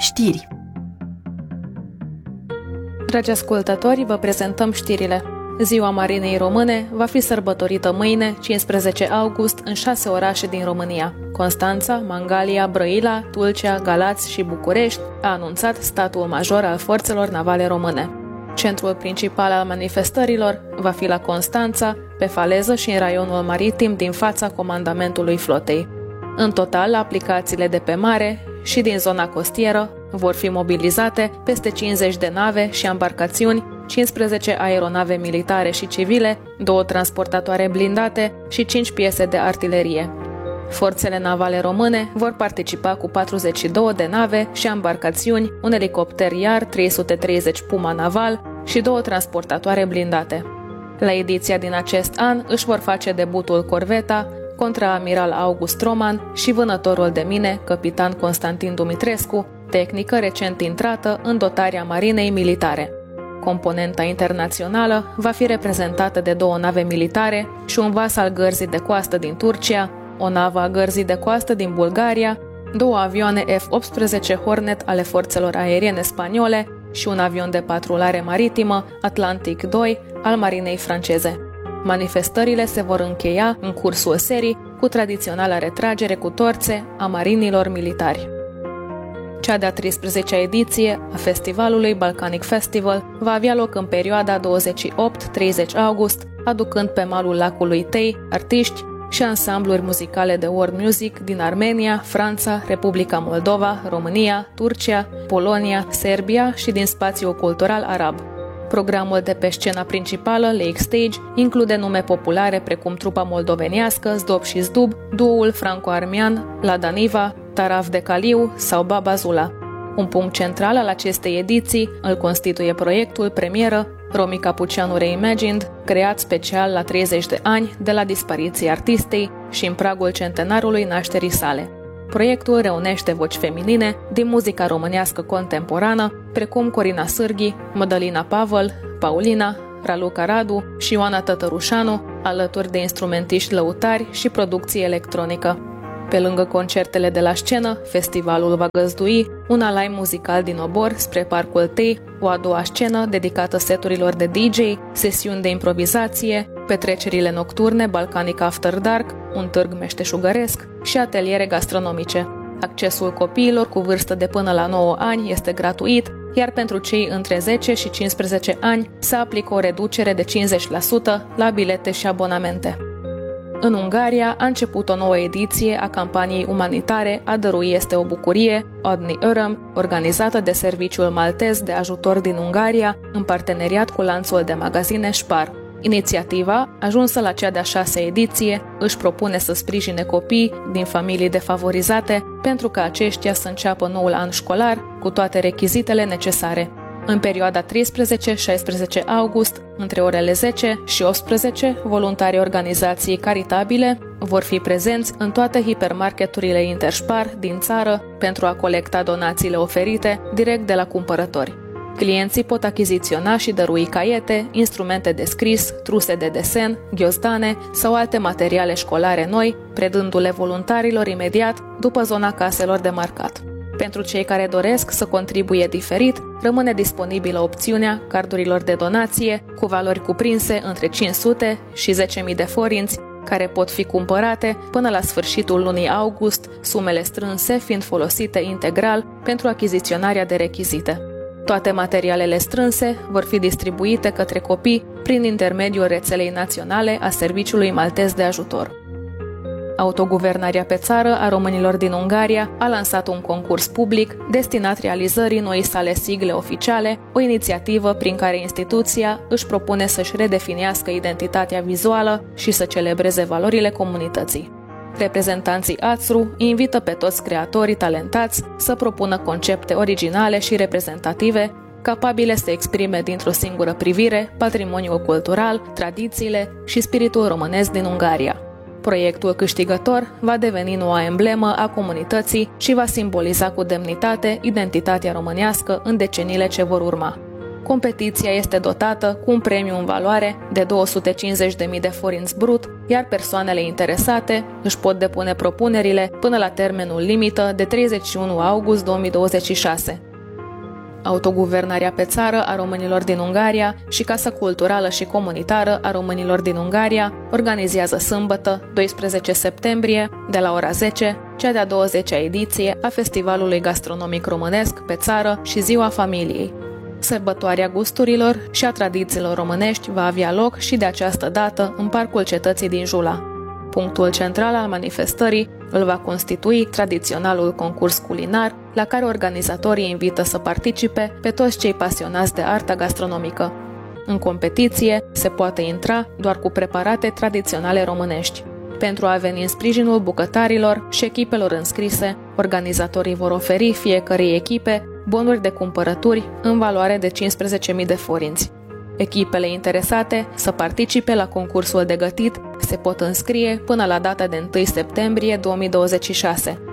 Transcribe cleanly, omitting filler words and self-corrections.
Știri. Dragi ascultători, vă prezentăm știrile. Ziua Marinei Române va fi sărbătorită mâine, 15 august, în 6 orașe din România: Constanța, Mangalia, Brăila, Tulcea, Galați și București, a anunțat statul major al Forțelor Navale Române. Centrul principal al manifestărilor va fi la Constanța, pe faleză și în raionul maritim din fața comandamentului flotei. În total, aplicațiile de pe mare și din zona costieră vor fi mobilizate peste 50 de nave și embarcațiuni, 15 aeronave militare și civile, 2 transportatoare blindate și 5 piese de artilerie. Forțele navale române vor participa cu 42 de nave și embarcațiuni, un elicopter iar 330 Puma naval și 2 transportatoare blindate. La ediția din acest an își vor face debutul corveta, contraamiral August Roman și vânătorul de mine, capitan Constantin Dumitrescu, tehnică recent intrată în dotarea marinei militare. Componenta internațională va fi reprezentată de 2 nave militare și un vas al gărzii de coastă din Turcia, o navă a gărzii de coastă din Bulgaria, 2 avioane F-18 Hornet ale forțelor aeriene spaniole și un avion de patrulare maritimă Atlantic II al marinei franceze. Manifestările se vor încheia în cursul serii cu tradiționala retragere cu torțe a marinilor militari. Cea de-a 13-a ediție a festivalului Balkanic Festival va avea loc în perioada 28-30 august, aducând pe malul lacului Tei artiști și ansambluri muzicale de world music din Armenia, Franța, Republica Moldova, România, Turcia, Polonia, Serbia și din spațiul cultural arab. Programul de pe scena principală, Lake Stage, include nume populare precum trupa moldovenească Zdob și Zdub, duoul franco-armean La Daniva, Taraf de Caliu sau Baba Zula. Un punct central al acestei ediții îl constituie proiectul premieră Romi Capuceanu Reimagined, creat special la 30 de ani de la dispariția artistei și în pragul centenarului nașterii sale. Proiectul reunește voci feminine din muzica românească contemporană, precum Corina Sârghi, Mădălina Pavel, Paulina, Raluca Radu și Ioana Tătărușanu, alături de instrumentiști lăutari și producție electronică. Pe lângă concertele de la scenă, festivalul va găzdui un alai muzical din Obor spre Parcul Tei, o a doua scenă dedicată seturilor de DJ, sesiuni de improvizație, petrecerile nocturne Balkanic After Dark, un târg meșteșugăresc și ateliere gastronomice. Accesul copiilor cu vârstă de până la 9 ani este gratuit, iar pentru cei între 10 și 15 ani se aplică o reducere de 50% la bilete și abonamente. În Ungaria a început o nouă ediție a campaniei umanitare A dărui este o bucurie, Adni Öröm, organizată de Serviciul Maltez de Ajutor din Ungaria, în parteneriat cu lanțul de magazine Spar. Inițiativa, ajunsă la cea de-a 6-a ediție, își propune să sprijine copii din familii defavorizate pentru ca aceștia să înceapă noul an școlar cu toate rechizitele necesare. În perioada 13-16 august, între orele 10 și 18, voluntarii organizației caritabile vor fi prezenți în toate hipermarketurile Interspar din țară pentru a colecta donațiile oferite direct de la cumpărători. Clienții pot achiziționa și dărui caiete, instrumente de scris, truse de desen, ghiozdane sau alte materiale școlare noi, predându-le voluntarilor imediat după zona caselor de marcat. Pentru cei care doresc să contribuie diferit, rămâne disponibilă opțiunea cardurilor de donație cu valori cuprinse între 500 și 10.000 de forinți, care pot fi cumpărate până la sfârșitul lunii august, sumele strânse fiind folosite integral pentru achiziționarea de rechizite. Toate materialele strânse vor fi distribuite către copii prin intermediul rețelei naționale a Serviciului Maltez de Ajutor. Autoguvernarea pe țară a românilor din Ungaria a lansat un concurs public destinat realizării noii sale sigle oficiale, o inițiativă prin care instituția își propune să-și redefinească identitatea vizuală și să celebreze valorile comunității. Reprezentanții ATSRU invită pe toți creatorii talentați să propună concepte originale și reprezentative, capabile să exprime dintr-o singură privire patrimoniul cultural, tradițiile și spiritul românesc din Ungaria. Proiectul câștigător va deveni noua emblemă a comunității și va simboliza cu demnitate identitatea românească în deceniile ce vor urma. Competiția este dotată cu un premiu în valoare de 250.000 de forinți brut, iar persoanele interesate își pot depune propunerile până la termenul limită de 31 august 2026. Autoguvernarea pe țară a românilor din Ungaria și Casa Culturală și Comunitară a românilor din Ungaria organizează sâmbătă, 12 septembrie, de la ora 10, cea de-a 20-a ediție a Festivalului Gastronomic Românesc pe țară și Ziua Familiei. Sărbătoarea gusturilor și a tradițiilor românești va avea loc și de această dată în Parcul Cetății din Jula. Punctul central al manifestării îl va constitui tradiționalul concurs culinar, la care organizatorii invită să participe pe toți cei pasionați de arta gastronomică. În competiție se poate intra doar cu preparate tradiționale românești. Pentru a veni în sprijinul bucătarilor și echipelor înscrise, organizatorii vor oferi fiecărei echipe bonuri de cumpărături în valoare de 15.000 de forinți. Echipele interesate să participe la concursul de gătit se pot înscrie până la data de 1 septembrie 2026.